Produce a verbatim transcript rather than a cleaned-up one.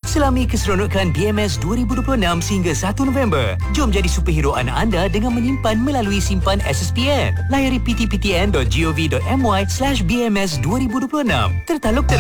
Selami keseronokan B M S dua ribu dua puluh enam sehingga satu November. Jom jadi superhero anak anda dengan menyimpan melalui simpan S S P N. Layari p t p t n dot gov dot m y slash b m s dua ribu dua puluh enam. Tertaluk ter